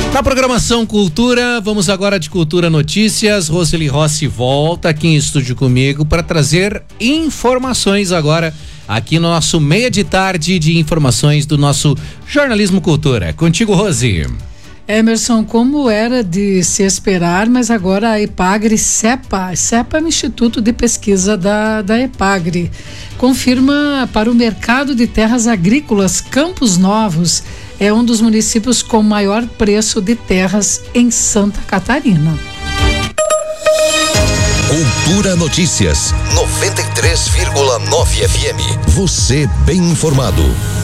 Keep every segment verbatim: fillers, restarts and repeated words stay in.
Na programação Cultura, vamos agora de Cultura Notícias. Roseli Rossi volta aqui em estúdio comigo para trazer informações agora aqui no nosso meia de tarde de informações do nosso Jornalismo Cultura. Contigo, Rose. Emerson, como era de se esperar, mas agora a Epagre CEPA, CEPA é o Instituto de Pesquisa da, da Epagre, confirma para o mercado de terras agrícolas Campos Novos é um dos municípios com maior preço de terras em Santa Catarina. Cultura Notícias, noventa e três vírgula nove F M. Você bem informado.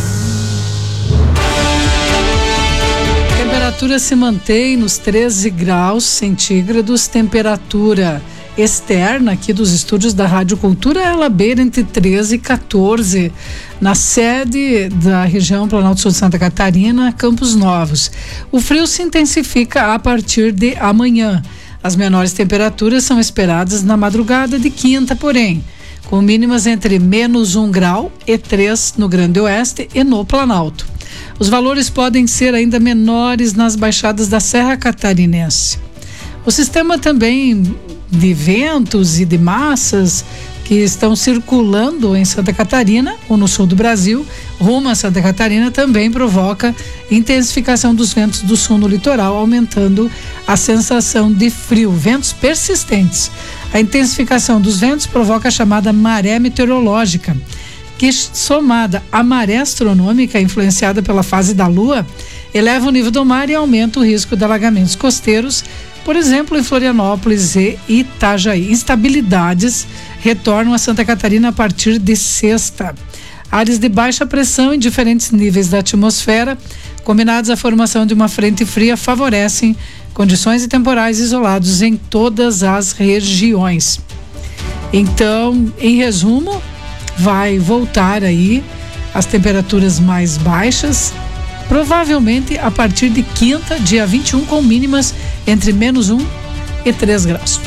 A temperatura se mantém nos treze graus centígrados, temperatura externa aqui dos estúdios da Rádio Cultura, ela beira entre treze e quatorze, na sede da região Planalto Sul de Santa Catarina, Campos Novos. O frio se intensifica a partir de amanhã. As menores temperaturas são esperadas na madrugada de quinta, porém, com mínimas entre menos um grau e três no Grande Oeste e no Planalto. Os valores podem ser ainda menores nas baixadas da Serra Catarinense. O sistema também de ventos e de massas que estão circulando em Santa Catarina ou no sul do Brasil, rumo a Santa Catarina, também provoca intensificação dos ventos do sul no litoral, aumentando a sensação de frio, ventos persistentes. A intensificação dos ventos provoca a chamada maré meteorológica, que, somada à maré astronômica influenciada pela fase da Lua, eleva o nível do mar e aumenta o risco de alagamentos costeiros, por exemplo, em Florianópolis e Itajaí. Instabilidades retornam a Santa Catarina a partir de sexta. Áreas de baixa pressão em diferentes níveis da atmosfera, combinados à formação de uma frente fria, favorecem condições de temporais isolados em todas as regiões. Então, em resumo, vai voltar aí as temperaturas mais baixas, provavelmente a partir de quinta, dia vinte e um, com mínimas entre menos um e três graus.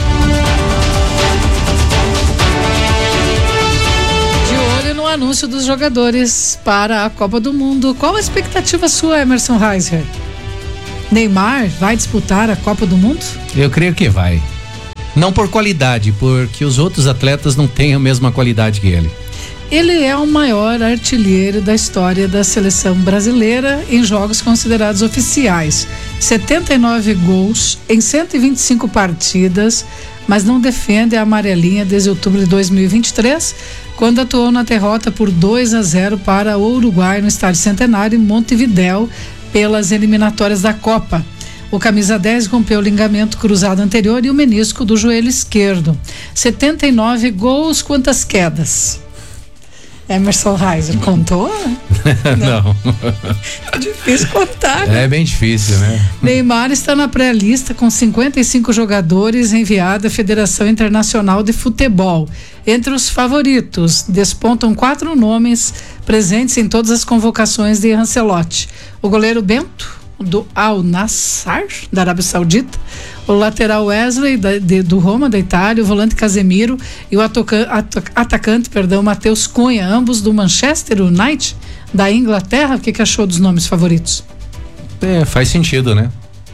De olho no anúncio dos jogadores para a Copa do Mundo. Qual a expectativa sua, Emerson Reiser? Neymar vai disputar a Copa do Mundo? Eu creio que vai. Não por qualidade, porque os outros atletas não têm a mesma qualidade que ele. Ele é o maior artilheiro da história da seleção brasileira em jogos considerados oficiais. setenta e nove gols em cento e vinte e cinco partidas, mas não defende a amarelinha desde outubro de dois mil e vinte e três, quando atuou na derrota por dois a zero para o Uruguai no Estádio Centenário em Montevidéu pelas eliminatórias da Copa. O camisa dez rompeu o ligamento cruzado anterior e o menisco do joelho esquerdo. setenta e nove gols, quantas quedas? Emerson Reiser contou? Não. É difícil contar, né? É bem difícil, né? Neymar está na pré-lista com cinquenta e cinco jogadores enviada à Federação Internacional de Futebol. Entre os favoritos, despontam quatro nomes presentes em todas as convocações de Ancelotti. O goleiro Bento, do Al Nassr, da Arábia Saudita, o lateral Wesley da, de, do Roma, da Itália, o volante Casemiro e o atoca, at, atacante, perdão, Matheus Cunha, ambos do Manchester United, da Inglaterra. O que, que achou dos nomes favoritos? É, faz sentido, né?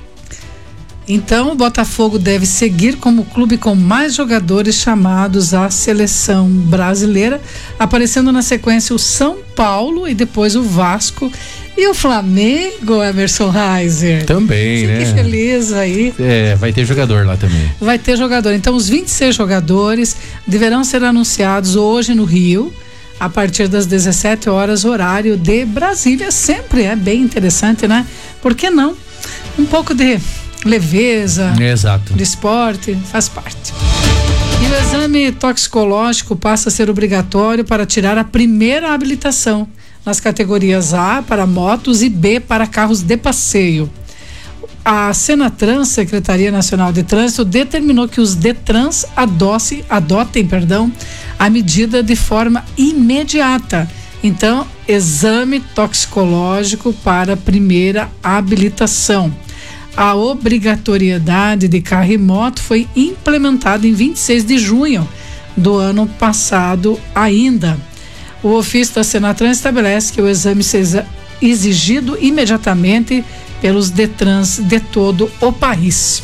Então, o Botafogo deve seguir como o clube com mais jogadores chamados à seleção brasileira, aparecendo na sequência o São Paulo e depois o Vasco. E o Flamengo, Emerson Reiser? Também, né? Fique feliz aí. É, vai ter jogador lá também. Vai ter jogador. Então, os vinte e seis jogadores deverão ser anunciados hoje no Rio, a partir das dezessete horas, horário de Brasília. Sempre é bem interessante, né? Por que não? Um pouco de leveza, exato, de esporte, faz parte. E o exame toxicológico passa a ser obrigatório para tirar a primeira habilitação nas categorias A para motos e B para carros de passeio. A Senatrans, Secretaria Nacional de Trânsito, determinou que os Detrans adotem, adotem, perdão, a medida de forma imediata. Então, exame toxicológico para primeira habilitação. A obrigatoriedade de carro e moto foi implementada em vinte e seis de junho do ano passado ainda. O ofício da Senatrans estabelece que o exame seja exigido imediatamente pelos Detrans de todo o país.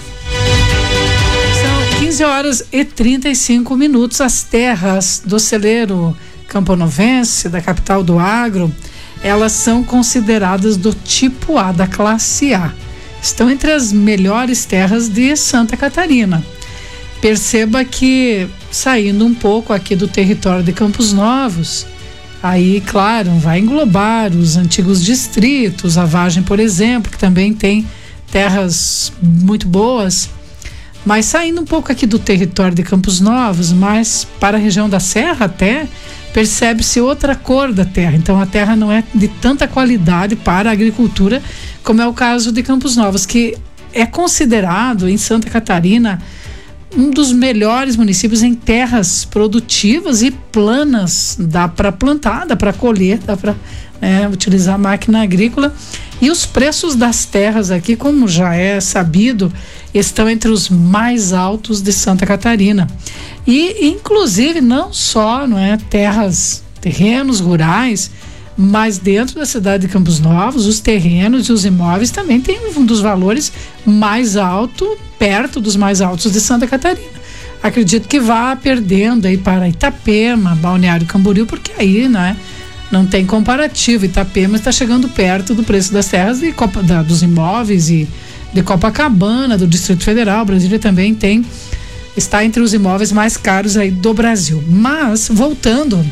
São quinze horas e trinta e cinco minutos. As terras do celeiro camponovense, da capital do agro, elas são consideradas do tipo A, da classe A. Estão entre as melhores terras de Santa Catarina. Perceba que, saindo um pouco aqui do território de Campos Novos, aí, claro, vai englobar os antigos distritos, a Vargem, por exemplo, que também tem terras muito boas, mas saindo um pouco aqui do território de Campos Novos, mas para a região da Serra até, percebe-se outra cor da terra. Então a terra não é de tanta qualidade para a agricultura, como é o caso de Campos Novos, que é considerado em Santa Catarina um dos melhores municípios em terras produtivas e planas. Dá para plantar, dá para colher, dá para né, utilizar a máquina agrícola. E os preços das terras aqui, como já é sabido, estão entre os mais altos de Santa Catarina. E inclusive não só, não é, terras, terrenos rurais, mas dentro da cidade de Campos Novos, os terrenos e os imóveis também têm um dos valores mais altos, perto dos mais altos de Santa Catarina. Acredito que vá perdendo aí para Itapema, Balneário Camboriú, porque aí, né, não tem comparativo. Itapema está chegando perto do preço das terras de Copa, da, dos imóveis e de Copacabana, do Distrito Federal. Brasília também tem, está entre os imóveis mais caros aí do Brasil. Mas, voltando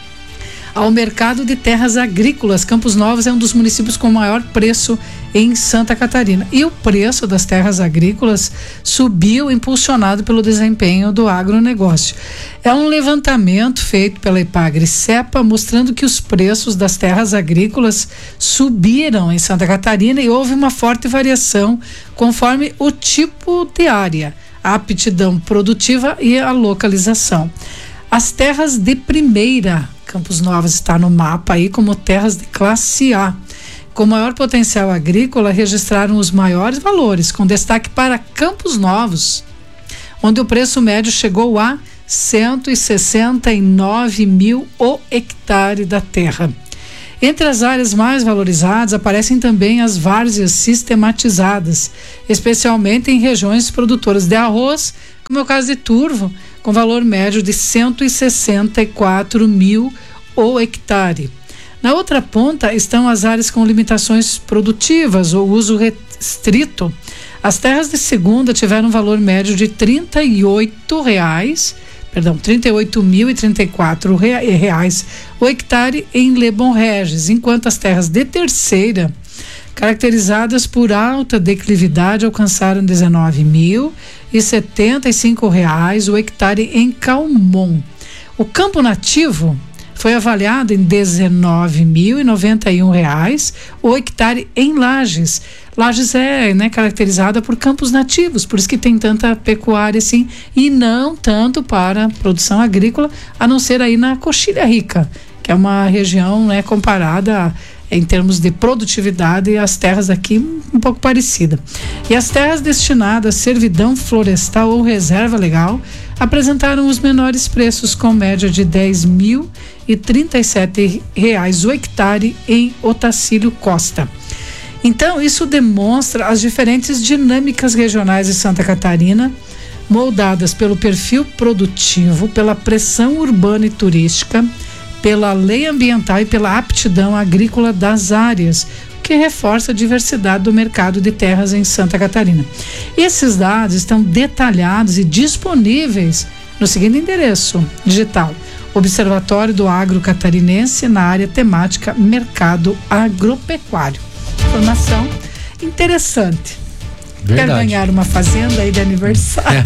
ao mercado de terras agrícolas, Campos Novos é um dos municípios com maior preço em Santa Catarina. E o preço das terras agrícolas subiu, impulsionado pelo desempenho do agronegócio. É um levantamento feito pela Epagri-Cepa, mostrando que os preços das terras agrícolas subiram em Santa Catarina e houve uma forte variação conforme o tipo de área, a aptidão produtiva e a localização. As terras de primeira, Campos Novos está no mapa aí como terras de classe A, com maior potencial agrícola, registraram os maiores valores, com destaque para Campos Novos, onde o preço médio chegou a cento e sessenta e nove mil o hectare da terra. Entre as áreas mais valorizadas aparecem também as várzeas sistematizadas, especialmente em regiões produtoras de arroz, como é o caso de Turvo, com valor médio de cento e sessenta e quatro mil o hectare. Na outra ponta estão as áreas com limitações produtivas ou uso restrito. As terras de segunda tiveram um valor médio de trinta e oito reais, perdão, trinta e oito mil e trinta e quatro reais o hectare em Lebon Regis, enquanto as terras de terceira, caracterizadas por alta declividade, alcançaram dezenove mil e setenta e cinco reais o hectare em Calmon. O campo nativo foi avaliado em dezenove mil e noventa e um reais o hectare em Lages. Lages é, né, caracterizada por campos nativos, por isso que tem tanta pecuária assim, e não tanto para produção agrícola, a não ser aí na Coxilha Rica, que é uma região, né, comparada em termos de produtividade e as terras aqui um pouco parecida. E as terras destinadas a servidão florestal ou reserva legal apresentaram os menores preços, com média de dez mil e trinta e sete reais o hectare em Otacílio Costa. Então, isso demonstra as diferentes dinâmicas regionais de Santa Catarina, moldadas pelo perfil produtivo, pela pressão urbana e turística, pela lei ambiental e pela aptidão agrícola das áreas, que reforça a diversidade do mercado de terras em Santa Catarina. Esses dados estão detalhados e disponíveis no seguinte endereço digital: Observatório do Agro Catarinense, na área temática Mercado Agropecuário. Informação interessante. Verdade. Quer ganhar uma fazenda aí de aniversário?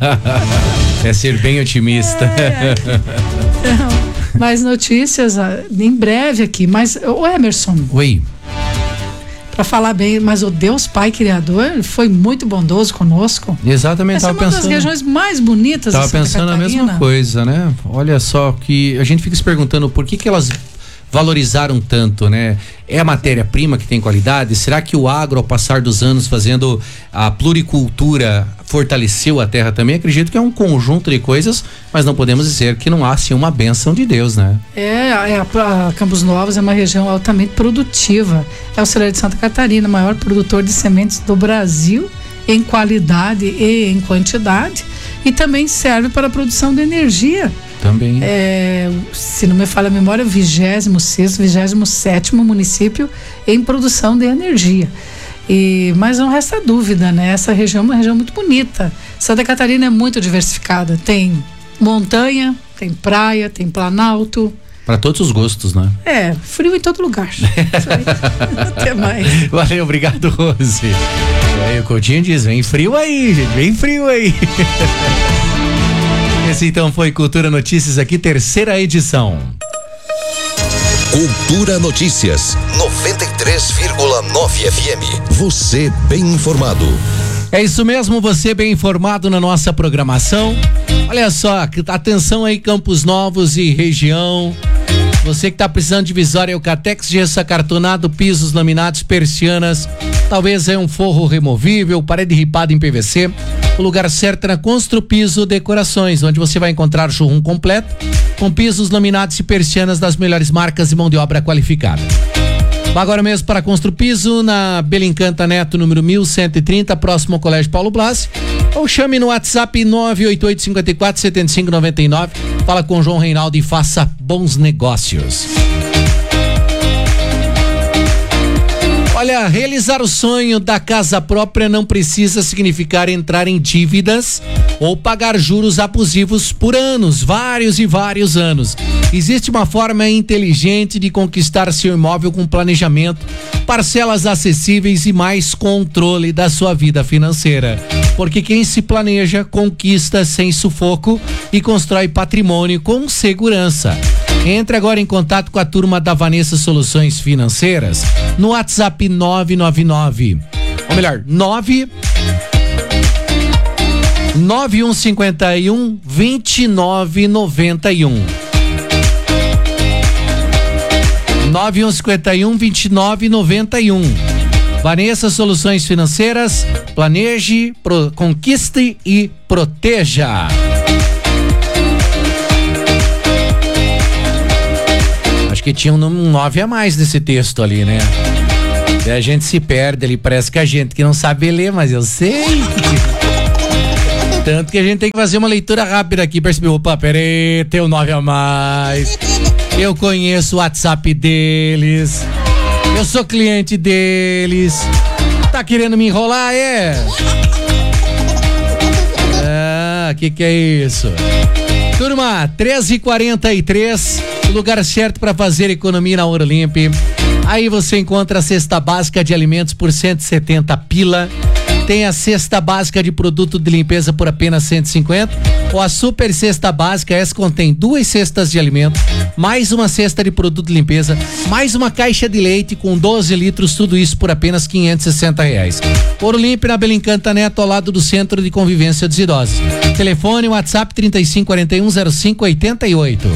É ser bem otimista. É. Então, mais notícias em breve aqui. Mas, o Emerson. Oi. Para falar bem, mas o Deus Pai Criador foi muito bondoso conosco. Exatamente. Essa tava é uma pensando, das regiões mais bonitas tava de Santa pensando Catarina. a mesma coisa, né? Olha só, que a gente fica se perguntando por que que elas valorizaram tanto, né? É a matéria-prima que tem qualidade? Será que o agro, ao passar dos anos fazendo a pluricultura, fortaleceu a terra também. Acredito que é um conjunto de coisas, mas não podemos dizer que não há sim uma bênção de Deus, né? É, é a, a Campos Novos é uma região altamente produtiva. É o Celeiro de Santa Catarina, maior produtor de sementes do Brasil, em qualidade e em quantidade, e também serve para a produção de energia. Também. É, se não me falha a memória, vigésimo sexto, vigésimo sétimo município em produção de energia. E, mas não resta dúvida, né? Essa região é uma região muito bonita. Santa Catarina é muito diversificada. Tem montanha, tem praia, tem planalto. Para todos os gostos, né? É, frio em todo lugar. Até mais. Valeu, obrigado, Rose. Aí o Coutinho diz, vem frio aí, gente, vem frio aí. Esse então foi Cultura Notícias aqui, terceira edição. Cultura Notícias, noventa e três vírgula nove F M. Você bem informado. É isso mesmo, você bem informado na nossa programação. Olha só, atenção aí, Campos Novos e região. Você que está precisando de Visória Eucatex, gesso acartonado, pisos laminados, persianas, talvez é um forro removível, parede ripada em P V C. O lugar certo é na Construpiso Decorações, onde você vai encontrar showroom completo, com pisos laminados e persianas das melhores marcas e mão de obra qualificada. Vá agora mesmo para Construpiso, na Belincanta Neto, número mil cento e trinta, próximo ao Colégio Paulo Blas, ou chame no WhatsApp nove oito oito cinco quatro sete cinco nove nove. Fala com o João Reinaldo e faça bons negócios. Olha, realizar o sonho da casa própria não precisa significar entrar em dívidas ou pagar juros abusivos por anos, vários e vários anos. Existe uma forma inteligente de conquistar seu imóvel com planejamento, parcelas acessíveis e mais controle da sua vida financeira. Porque quem se planeja, conquista sem sufoco e constrói patrimônio com segurança. Entre agora em contato com a turma da Vanessa Soluções Financeiras no WhatsApp nove nove nove, ou melhor, nove nove um cinco um, dois nove nove um. nove um cinco um, dois nove nove um. Vanessa Soluções Financeiras, planeje, pro, conquiste e proteja. Acho que tinha um nove a mais nesse texto ali, né? E a gente se perde ali, parece que a gente que não sabe ler, mas eu sei. Tanto que a gente tem que fazer uma leitura rápida aqui, perceber, opa, peraí, tem um nove a mais. Eu conheço o WhatsApp deles. Eu sou cliente deles. Tá querendo me enrolar, é? Ah, que que é isso? Turma, treze e quarenta e três, o lugar certo para fazer economia na Ouro Limpo. Aí você encontra a cesta básica de alimentos por cento e setenta pila. Tem a cesta básica de produto de limpeza por apenas cento e cinquenta, ou a super cesta básica. Essa contém duas cestas de alimento, mais uma cesta de produto de limpeza, mais uma caixa de leite com doze litros, tudo isso por apenas quinhentos e sessenta reais. Ouro Limpo na Belincanta Neto, ao lado do Centro de Convivência dos Idosos. Telefone WhatsApp trinta e cinco quarenta e um, zero cinco oitenta e oito.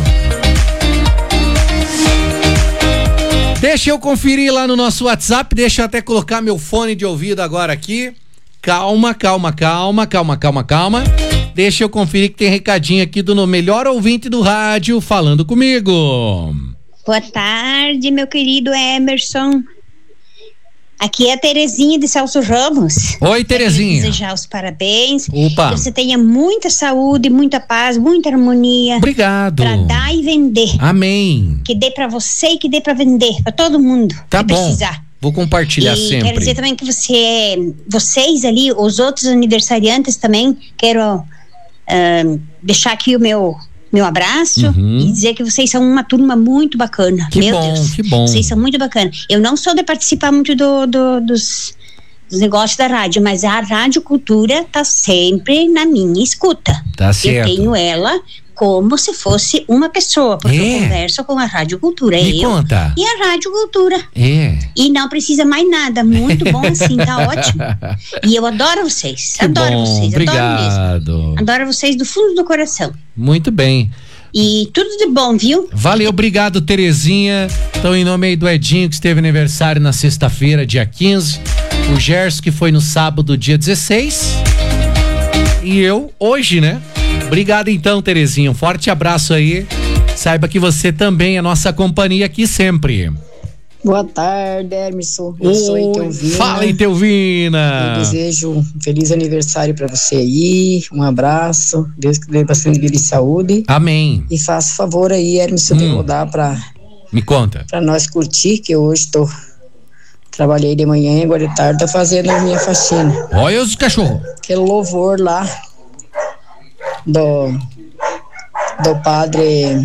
Deixa eu conferir lá no nosso WhatsApp, deixa eu até colocar meu fone de ouvido agora aqui. Calma, calma, calma, calma, calma, calma. Deixa eu conferir que tem recadinho aqui do melhor ouvinte do rádio falando comigo. Boa tarde, meu querido Emerson. Aqui é a Terezinha de Celso Ramos. Oi, Terezinha. Quero desejar os parabéns. Opa. Que você tenha muita saúde, muita paz, muita harmonia. Obrigado. Pra dar e vender. Amém. Que dê pra você e que dê pra vender, pra todo mundo. Tá que bom. Precisar. Vou compartilhar e sempre. Quero dizer também que você, vocês ali, os outros aniversariantes também, quero uh, deixar aqui o meu, meu abraço uhum. e dizer que vocês são uma turma muito bacana. Que meu bom, Deus, que bom. Vocês são muito bacana. Eu não sou de participar muito do, do, dos, dos negócios da rádio, mas a Rádio Cultura tá sempre na minha escuta. Tá certo. Eu tenho ela como se fosse uma pessoa, porque é. eu converso com a Rádio Cultura. Me eu conta. E a Rádio Cultura. É. E não precisa mais nada, muito bom assim, tá ótimo. E eu adoro vocês, Que adoro bom, vocês, obrigado. adoro mesmo. Adoro vocês do fundo do coração. Muito bem. E tudo de bom, viu? Valeu, obrigado, Terezinha. Então, em nome aí do Edinho, que esteve aniversário na sexta-feira, dia quinze. O Gerson, que foi no sábado, dia dezesseis. e eu hoje, né? Obrigado então, Terezinha. Um forte abraço aí. Saiba que você também é nossa companhia aqui sempre. Boa tarde, Emerson. Eu Oi, sou Itelvina. Fala, Itelvina. Eu desejo um feliz aniversário para você aí. Um abraço. Deus que dê bastante vida e saúde. Amém. E faça favor aí, Emerson, Hum. de rodar para Me conta. para nós curtir, que hoje tô trabalhei de manhã e agora de tarde tô fazendo a minha faxina. Olha os cachorros. Aquele louvor lá do do padre,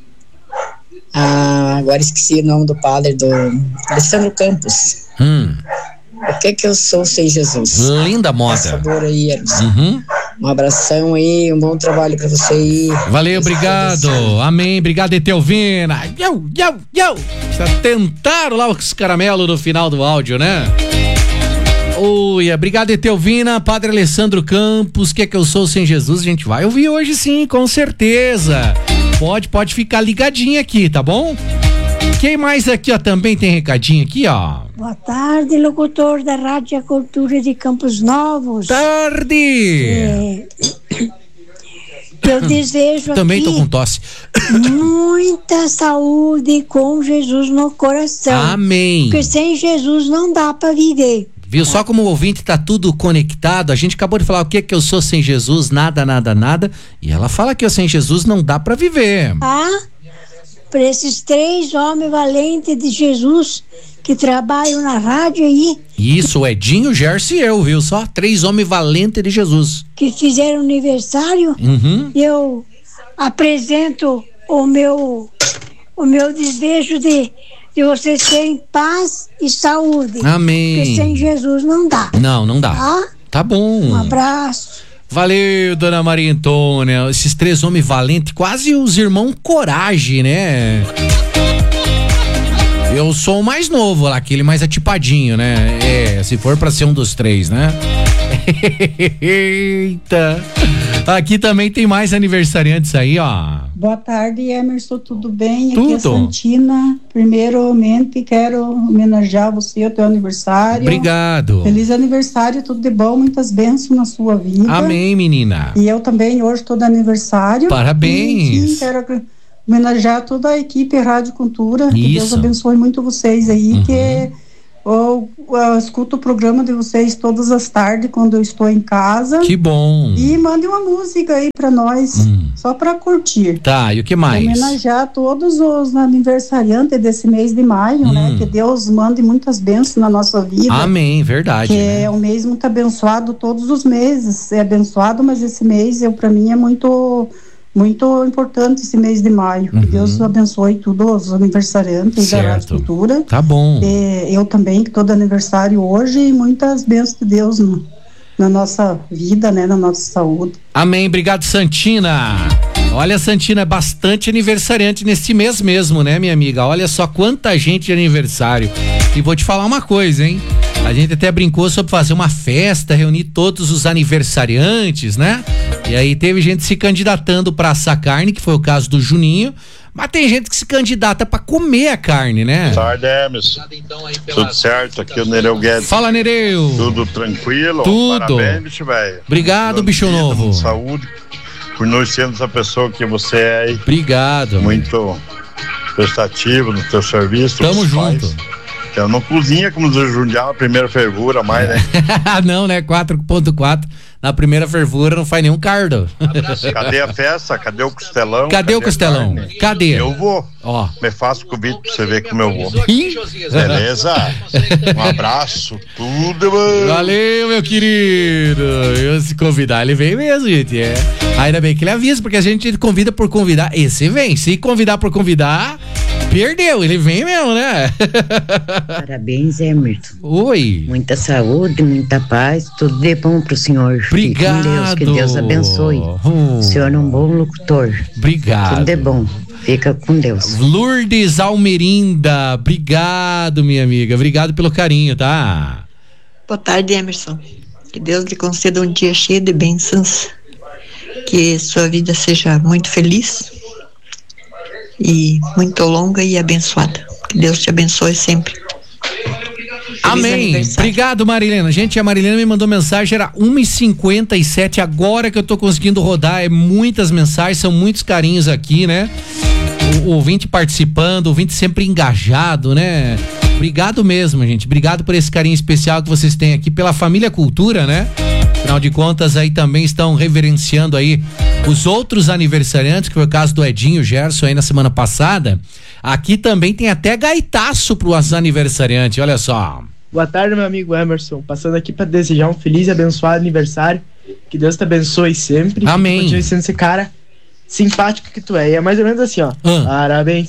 ah, agora esqueci o nome do padre, do Alessandro Campos. Hum. O que que eu sou sem Jesus? Linda Por moda. favor aí, Emerson. Uhum. Um abração aí, um bom trabalho pra você aí. Valeu, obrigado. Amém. Obrigado, Etelvina. Yo, yo, yo. Já tentaram lá os caramelos no final do áudio, né? Oi, obrigado, Etelvina. Padre Alessandro Campos, que é que eu sou sem Jesus? A gente vai ouvir hoje sim, com certeza. Pode, pode ficar ligadinho aqui, tá bom? Quem mais aqui, ó, também tem recadinho aqui, ó. Boa tarde, locutor da Rádio Cultura de Campos Novos. Tarde! É, eu desejo Também aqui tô com tosse. muita saúde com Jesus no coração. Amém. Porque sem Jesus não dá para viver. Viu só como o ouvinte tá tudo conectado? A gente acabou de falar o que que eu sou sem Jesus, nada, nada, nada. E ela fala que eu sem Jesus não dá pra viver. Ah, para esses três homens valentes de Jesus que trabalham na rádio aí, Isso, o Edinho, o Gerson e eu, viu? Só três homens valentes de Jesus. que fizeram aniversário, Uhum. eu apresento o meu, o meu desejo de, de vocês terem paz e saúde. Amém. Porque sem Jesus não dá. Não, não dá. Tá? Tá bom. Um abraço. Valeu, dona Maria Antônia. Esses três homens valentes, quase os irmãos Coragem, né? Eu sou o mais novo lá, aquele mais atipadinho, né? É, se for pra ser um dos três, né? Eita! Aqui também tem mais aniversariantes aí, ó. Boa tarde, Emerson, tudo bem? Tudo. Aqui é Santina. Primeiramente, quero homenagear você, o teu aniversário. Obrigado. Feliz aniversário, tudo de bom, muitas bênçãos na sua vida. Amém, menina. E eu também, hoje, estou de aniversário. Parabéns. E, sim, quero homenagear toda a equipe Rádio Cultura. Que Deus Isso. abençoe muito vocês aí, Uhum. que eu, eu escuto o programa de vocês todas as tardes, quando eu estou em casa. Que bom. E mande uma música aí pra nós, Hum. só pra curtir. Tá, e o que mais? Homenagear todos os aniversariantes desse mês de maio, Hum. né? Que Deus mande muitas bênçãos na nossa vida. Amém, verdade. Que né? é um mês muito abençoado, todos os meses é abençoado, mas esse mês, eu, pra mim, é muito, muito importante esse mês de maio. Uhum. Que Deus abençoe todos os aniversariantes da Rádio Certo. Cultura. Tá bom. É, eu também, que tô de aniversário hoje, e muitas bênçãos de Deus no, na nossa vida, né? Na nossa saúde. Amém, obrigado, Santina. Olha, Santina, é bastante aniversariante neste mês mesmo, né, minha amiga? Olha só quanta gente de aniversário. E vou te falar uma coisa, hein? A gente até brincou sobre fazer uma festa, reunir todos os aniversariantes, né? E aí teve gente se candidatando pra assar carne, que foi o caso do Juninho. Mas tem gente que se candidata pra comer a carne, né? Boa tarde, Emerson. Tudo certo? Aqui é o Nereu Guedes. Fala, Nereu. Tudo tranquilo? Tudo. Parabéns, bicho velho. Obrigado, Dando bicho vida, novo. muita saúde, por nós sermos a pessoa que você é aí. Obrigado. Muito prestativo no teu serviço. Tamo que junto. faz. Então não cozinha como nos Jundial, a primeira fervura mais, né? Não, né? quatro ponto quatro. Na primeira fervura não faz nenhum cardo. Cadê a festa? Cadê o costelão? Cadê o a costelão? carne? Cadê? Eu vou. Ó. Me faço convite pra você ver como eu vou. Ih. Beleza? Um abraço, tudo, mano. Valeu, meu querido. Eu, se convidar, ele vem mesmo, gente. É. Ainda bem que ele avisa, porque a gente convida por convidar. Esse vem. Se convidar por convidar, perdeu. Ele vem mesmo, né? Parabéns, Emerson. Oi. Muita saúde, muita paz, tudo de bom pro senhor. Fique Obrigado. com Deus, que Deus abençoe. Hum. O senhor é um bom locutor. Obrigado. Tudo de bom. Fica com Deus. Lourdes Almerinda, obrigado, minha amiga. Obrigado pelo carinho, tá? Boa tarde, Emerson. Que Deus lhe conceda um dia cheio de bênçãos. Que sua vida seja muito feliz e muito longa e abençoada. Que Deus te abençoe sempre. Amém. Obrigado, Marilena. Gente, a Marilena me mandou mensagem, era uma e cinquenta e sete, agora que eu tô conseguindo rodar, é muitas mensagens, são muitos carinhos aqui, né? O, o ouvinte participando, o ouvinte sempre engajado, né? Obrigado mesmo, gente. Obrigado por esse carinho especial que vocês têm aqui pela Família Cultura, né? Afinal de contas, aí também estão reverenciando aí os outros aniversariantes, que foi o caso do Edinho Gerson aí na semana passada. Aqui também tem até gaitaço pros aniversariantes, olha só. Boa tarde, meu amigo Emerson. Passando aqui para desejar um feliz e abençoado aniversário. Que Deus te abençoe sempre. Amém. Que continue sendo esse cara simpático que tu é. E é mais ou menos assim, ó. Ah. Parabéns.